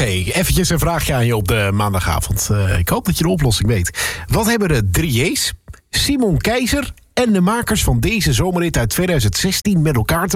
Oké, eventjes een vraagje aan je op de maandagavond. Ik hoop dat je de oplossing weet. Wat hebben de 3J's, Simon Keizer en de makers van deze zomerrit uit 2016 met elkaar te